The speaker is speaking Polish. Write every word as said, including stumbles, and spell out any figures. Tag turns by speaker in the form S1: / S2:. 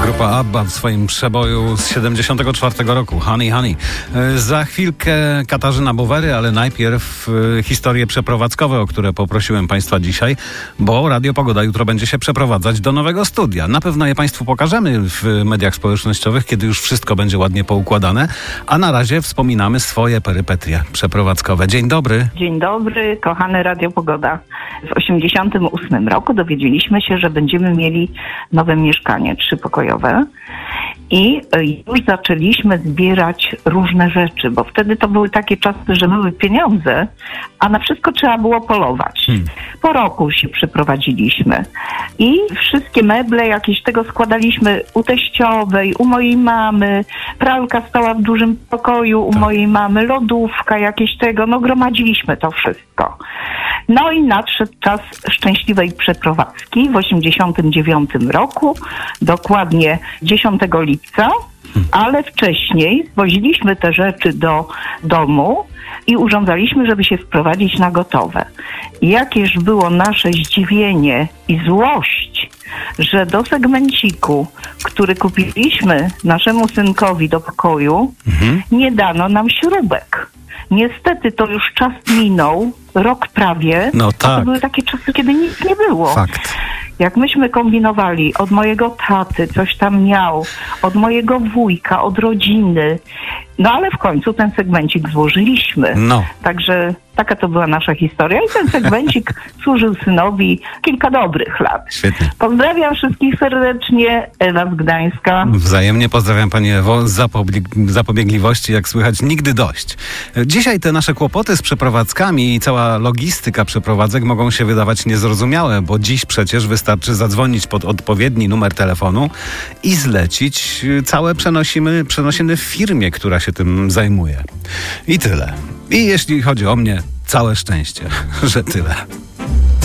S1: Grupa ABBA w swoim przeboju z siedemdziesiątego czwartego roku, Honey Honey. Za chwilkę Katarzyna Bowery, ale najpierw historie przeprowadzkowe, o które poprosiłem Państwa dzisiaj, bo Radio Pogoda jutro będzie się przeprowadzać do nowego studia. Na pewno je Państwu pokażemy w mediach społecznościowych, kiedy już wszystko będzie ładnie poukładane, a na razie wspominamy swoje perypetie przeprowadzkowe. Dzień dobry.
S2: Dzień dobry, kochane Radio Pogoda. W osiemdziesiątym ósmym roku dowiedzieliśmy się, że będziemy mieli nowe mieszkanie trzypokojowe i już zaczęliśmy zbierać różne rzeczy, bo wtedy to były takie czasy, że były pieniądze, a na wszystko trzeba było polować. Hmm. Po roku się przeprowadziliśmy i wszystkie meble jakieś tego składaliśmy u teściowej, u mojej mamy, pralka stała w dużym pokoju u tak. mojej mamy, lodówka jakieś tego, no gromadziliśmy to wszystko. No i nadszedł czas szczęśliwej przeprowadzki w osiemdziesiątym dziewiątym roku, dokładnie dziesiątego lipca, ale wcześniej zwoziliśmy te rzeczy do domu i urządzaliśmy, żeby się sprowadzić na gotowe. Jakież było nasze zdziwienie i złość, że do segmenciku, który kupiliśmy naszemu synkowi do pokoju, mhm. nie dano nam śrubek. Niestety to już czas minął, rok prawie,
S1: no tak.
S2: a to były takie czasy, kiedy nic nie było.
S1: Fakt.
S2: Jak myśmy kombinowali, od mojego taty coś tam miał, od mojego wujka, od rodziny, no ale w końcu ten segmencik złożyliśmy. No. Także taka to była nasza historia i ten segmencik służył synowi kilka dobrych lat.
S1: Świetnie.
S2: Pozdrawiam wszystkich serdecznie, Ewa z Gdańska.
S1: Wzajemnie pozdrawiam Pani Ewo, zapobieg- zapobiegliwości, jak słychać, nigdy dość. Dzisiaj te nasze kłopoty z przeprowadzkami i cała logistyka przeprowadzek mogą się wydawać niezrozumiałe, bo dziś przecież wystarczy zadzwonić pod odpowiedni numer telefonu i zlecić. Całe przenosimy, przenosimy w firmie, która się tym zajmuje. I tyle. I jeśli chodzi o mnie, całe szczęście, że tyle.